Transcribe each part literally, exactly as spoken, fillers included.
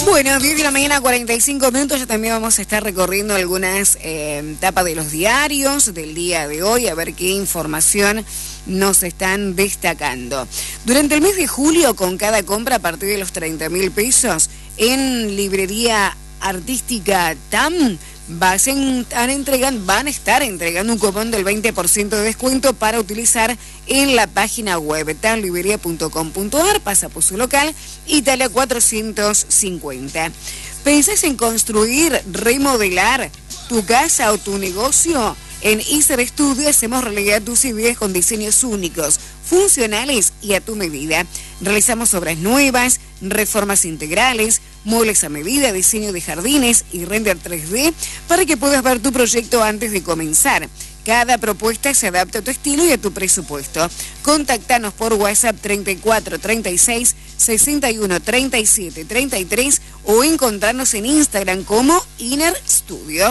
Bueno, diez de la mañana, cuarenta y cinco minutos. Ya también vamos a estar recorriendo algunas eh, tapas de los diarios del día de hoy, a ver qué información nos están destacando. Durante el mes de julio, con cada compra a partir de los treinta mil pesos, en librería artística T A M, Vas en, han entregan, van a estar entregando un cupón del veinte por ciento de descuento para utilizar en la página web tam librería punto com punto ar. Pasa por su local, Italia cuatrocientos cincuenta. ¿Pensás en construir, remodelar tu casa o tu negocio? En Iser Studio hacemos realidad tus ideas con diseños únicos, funcionales y a tu medida. Realizamos obras nuevas, reformas integrales, muebles a medida, diseño de jardines y render tres D para que puedas ver tu proyecto antes de comenzar. Cada propuesta se adapta a tu estilo y a tu presupuesto. Contactanos por WhatsApp treinta y cuatro, treinta y seis, sesenta y uno, treinta y siete, treinta y tres o encontrarnos en Instagram como Iner Studio.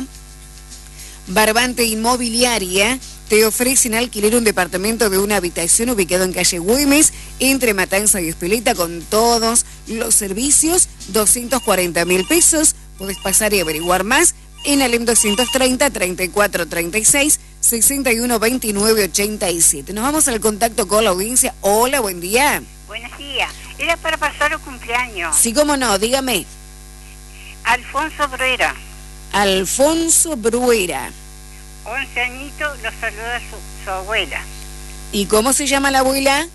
Barbante Inmobiliaria te ofrece en alquiler un departamento de una habitación ubicado en calle Güemes, entre Matanza y Espeleta, con todos los servicios, doscientos cuarenta mil pesos. Puedes pasar y averiguar más en Alem doscientos treinta, treinta y cuatro, treinta y seis, sesenta y uno, veintinueve, ochenta y siete. Nos vamos al contacto con la audiencia. Hola, buen día. Buenos días. Era para pasar los cumpleaños. Sí, cómo no, dígame. Alfonso Bruera. Alfonso Bruera. once añitos, lo saluda su, su abuela. ¿Y cómo se llama la abuela?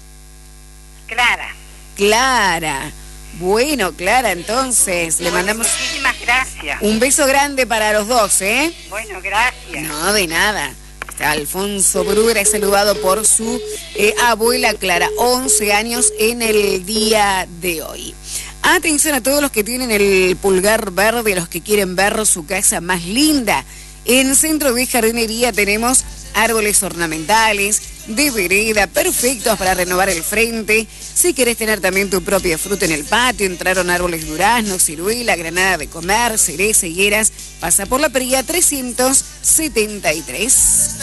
Clara. Clara. Bueno, Clara, entonces, le mandamos... Muchísimas gracias. Un beso grande para los dos, ¿eh? Bueno, gracias. No, de nada. Alfonso Bruera es saludado por su eh, abuela Clara, once años en el día de hoy. Atención a todos los que tienen el pulgar verde, los que quieren ver su casa más linda. En Centro de Jardinería tenemos árboles ornamentales, de vereda, perfectos para renovar el frente. Si querés tener también tu propia fruta en el patio, entraron árboles durazno, ciruela, granada de comer, cereza, higueras. Pasa por la Pería trescientos setenta y tres.